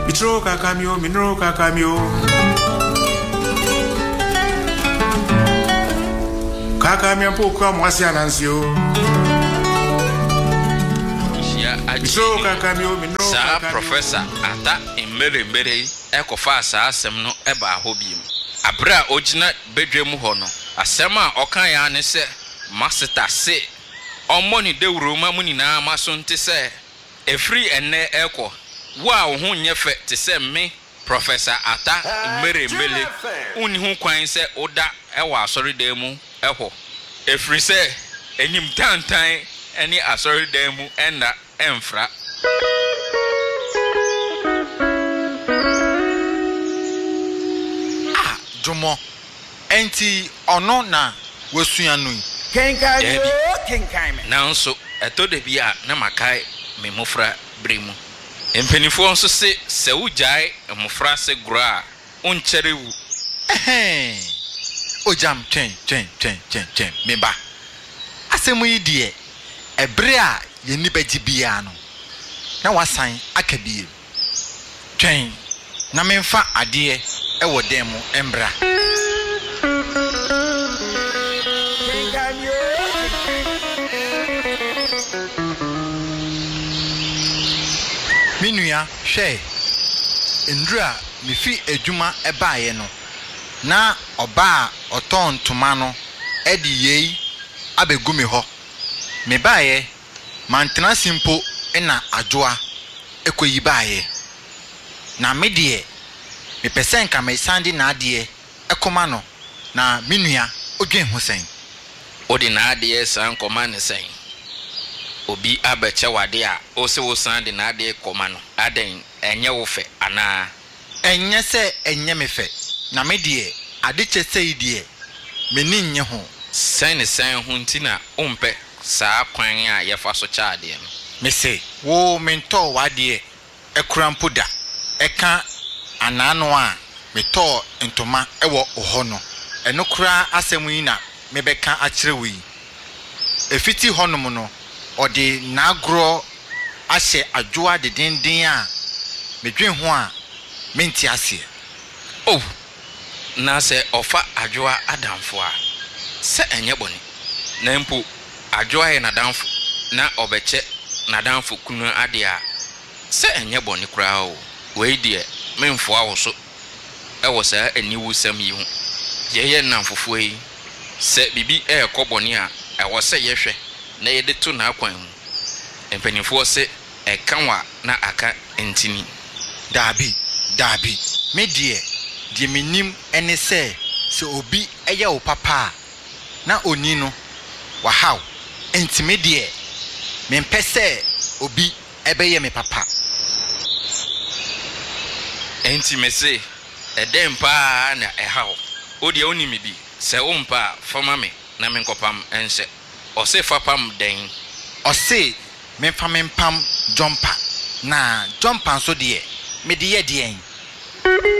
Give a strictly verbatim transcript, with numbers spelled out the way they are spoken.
Mitro kakamio, minro kakamio. Kakamio pourquoi moi c'est Alansio. Mitro kakamio, minro sa professor ata emere mere ekofa sa asem no eba hobiem. Abra ogina bedwem ho no. Asem a okan ya ne se master se omoni de wuroma mu nyina maso nte se efri enne eko wa wo ho nyefe te se me professor ata mere mele uni ho kwan se oda ewa asori dan mu eho efri se enyim tantan eni asori dan mu enda emfra ah jomo enti ono na wesuanu kenkan yo kenkan me nanso eto de bia na makai me mofra bremu empenifo nso se se ujai mofra se gura oncherewu eh ojam twen twen twen twen twen me ba asemu yi de ebre a ye ni baji bia no na wasan akabie twen na memfa ade e wo dem mo embra Minua hwe ndura mefi adwuma ebaaye no na oba oton toma no edi yei abegu me ho me baaye mantena simpo na adwoa ekoyi baaye na me de me pesen ka me sande na ade ekoma no na minua odwen ho sen odi na ade san koma ne sen obi abeche wade a o se wo san de na ade koma no aden enye wo fe ana enye se enye me fe na me de ade che sei de me ni nye ho sen ne sen ho ntina ompe saa kwan a ye fa so cha ade no me se wo mento wade ekurampo da eka anano a me to ntoma ewo oho no eno kura asemu yi na me beka akire wi efiti honom no odi nagro ahye adwoa de denden a medwen ho a menti ase oh na se ofa adwoa adamfo a se enye boni na mpo adwoa ye nadamfo na obeche nadamfo kunu ade a se enye boni kura o we die memfo awoso ewo sa aniwu sam yi ho ye ye namfofo yi se bibi e koboni a ewo se ye hwe na yede to na akwan mu empanifo se e kanwa na aka entini dabi dabi me die die menim ene se se obi eye wo papa na oni no wa haw entimi die me mpese obi ebeye me papa entimese edem pa na e haw odi oni mi bi se ompa fama me na me nkopam ense ose fapam den ose me fam pam jumper na jumper so de me de ye de en